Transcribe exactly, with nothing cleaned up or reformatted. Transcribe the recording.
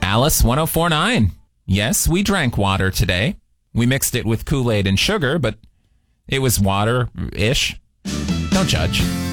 Alice one oh four point nine. Yes, we drank water today. We mixed it with Kool-Aid and sugar, but it was water-ish. Don't judge.